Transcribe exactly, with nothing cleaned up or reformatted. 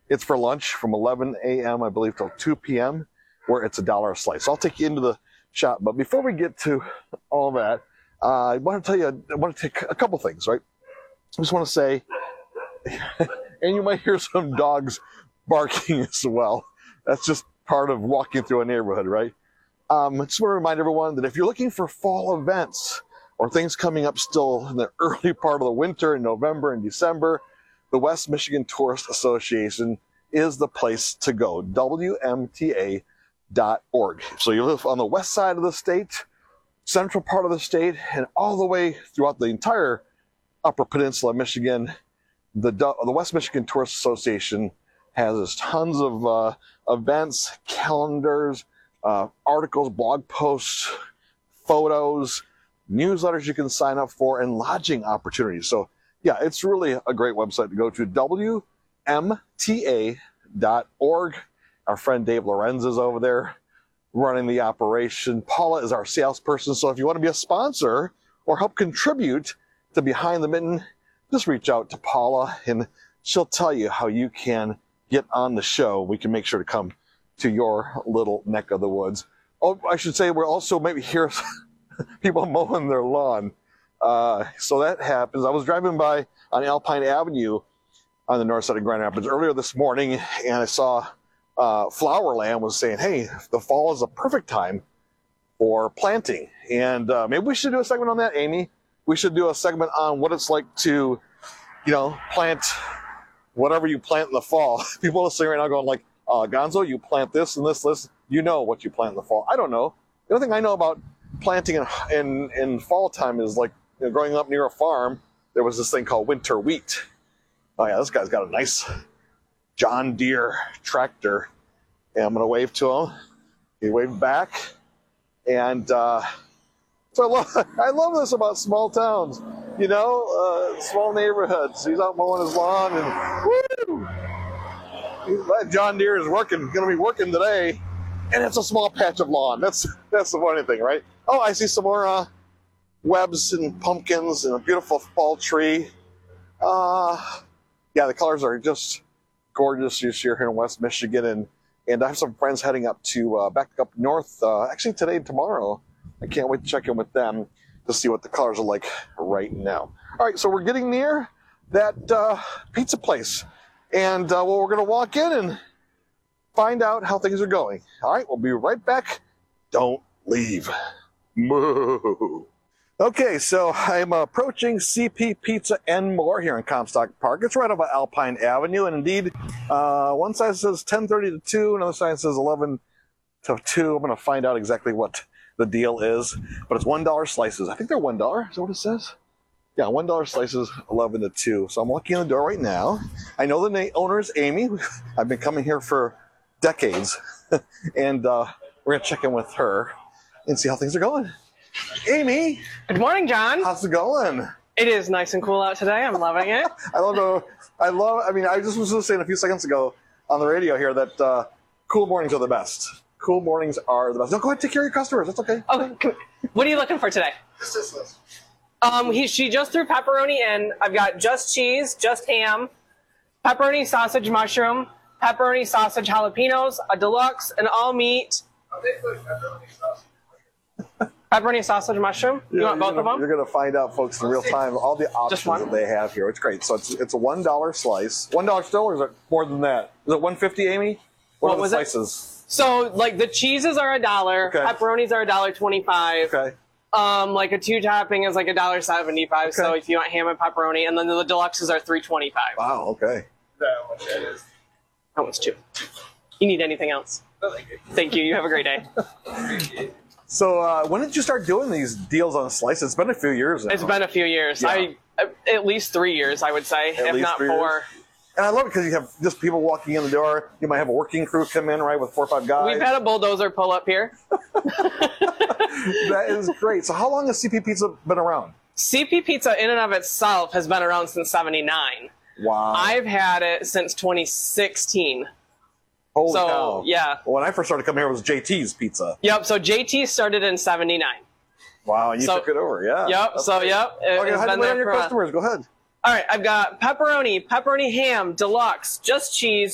It's for lunch from eleven a m I believe till two p m where it's a dollar a slice. So I'll take you into the shop. But before we get to all that, uh, I want to tell you, I want to take a couple things, right? I just want to say, and you might hear some dogs barking as well. That's just part of walking through a neighborhood, right? Um, I just want to remind everyone that if you're looking for fall events or things coming up still in the early part of the winter in November and December, the West Michigan Tourist Association is the place to go, W M T A dot org. So you live on the west side of the state, central part of the state, and all the way throughout the entire Upper Peninsula of Michigan, the, the West Michigan Tourist Association has tons of uh, events, calendars, uh, articles, blog posts, photos, newsletters you can sign up for, and lodging opportunities. So yeah, it's really a great website to go to, W M T A dot org. Our friend Dave Lorenz is over there running the operation. Paula is our salesperson. So if you want to be a sponsor or help contribute to Behind the Mitten, just reach out to Paula and she'll tell you how you can get on the show. We can make sure to come to your little neck of the woods. Oh, I should say we're also maybe hear people mowing their lawn. Uh, so that happens. I was driving by on Alpine Avenue on the north side of Grand Rapids earlier this morning, and I saw uh, Flowerland was saying, hey, the fall is a perfect time for planting. And uh, maybe we should do a segment on that, Amy. We should do a segment on what it's like to, you know, plant whatever you plant in the fall. People are listening right now going like, uh, Gonzo, you plant this and this, this. You know what you plant in the fall. I don't know. The only thing I know about planting in, in, in fall time is like, you know, growing up near a farm, there was this thing called winter wheat. Oh yeah, this guy's got a nice John Deere tractor. And I'm gonna wave to him. He waved back. And uh, so I love, I love this about small towns. You know, uh, small neighborhoods. He's out mowing his lawn and woo! That John Deere is working, gonna be working today. And it's a small patch of lawn. That's that's the funny thing, right? Oh, I see some more uh, webs and pumpkins and a beautiful fall tree. Uh, yeah, the colors are just gorgeous this year here in West Michigan. And, and I have some friends heading up to, uh, back up north, uh, actually today and tomorrow. I can't wait to check in with them to see what the colors are like right now. All right, so we're getting near that uh, pizza place. And uh, well, we're going to walk in and find out how things are going. All right, we'll be right back. Don't leave. Moo. Okay, so I'm approaching C P Pizza and More here in Comstock Park. It's right off of Alpine Avenue, and indeed, uh, one side says ten thirty to two, another side says eleven to two. I'm going to find out exactly what the deal is, but it's one dollar slices. I think they're one dollar. Is that what it says? Yeah, one dollar slices, eleven to two. So I'm walking in the door right now. I know the na- owner is Amy. I've been coming here for decades, and uh, we're going to check in with her and see how things are going. Amy. Good morning, John. How's it going? It is nice and cool out today. I'm loving it. I love the, I love, I mean, I just was just saying a few seconds ago on the radio here that uh, cool mornings are the best. Cool mornings are the best. No, go ahead, take care of your customers. That's okay. Okay. What are you looking for today? Um, he, she just threw pepperoni in. I've got just cheese, just ham, pepperoni sausage mushroom, pepperoni sausage jalapenos, a deluxe, an all meat. Oh, they put pepperoni sausage. Pepperoni sausage mushroom? You yeah, want both gonna, of them? You're going to find out, folks, in real time, all the options that they have here. It's great. So it's it's a one dollar slice. one dollar still, or is it more than that? Is it one fifty, Amy? What, what are the slices? It? So, like, the cheeses are a dollar. Okay. Pepperonis are a dollar twenty-five. Okay. Um, like, a two-topping is like a dollar seventy-five. Okay. So if you want ham and pepperoni. And then the deluxes are three twenty-five. Wow, okay. Is that how much that is? How much, too? You need anything else? No, thank you. Thank you. You have a great day. So uh, when did you start doing these deals on slices? It's been a few years now. It's been a few years. Yeah. I At least three years, I would say, at if not four. Years. And I love it because you have just people walking in the door. You might have a working crew come in, right, with four or five guys. We've had a bulldozer pull up here. That is great. So how long has C P Pizza been around? C P Pizza in and of itself has been around since seventy-nine. Wow. I've had it since twenty sixteen. Holy so, cow. Yeah. When I first started coming here, it was J T's Pizza. Yep, so J T started in seventy-nine. Wow, and you so, took it over, yeah. Yep, That's so great. yep. It, okay, how do you lay on your customers? Go ahead. All right, I've got pepperoni, pepperoni ham, deluxe, just cheese,